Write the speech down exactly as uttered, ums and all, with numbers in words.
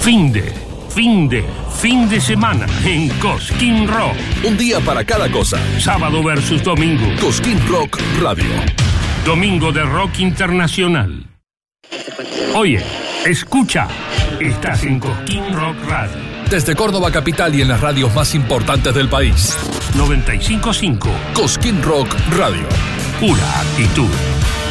Fin de, fin de, fin de semana en Cosquín Rock. Un día para cada cosa. Sábado versus domingo. Cosquín Rock Radio. Domingo de rock internacional. Oye, escucha. Estás en Cosquín Rock Radio. Desde Córdoba capital y en las radios más importantes del país. noventa y cinco punto cinco. Cosquín Rock Radio. Pura actitud.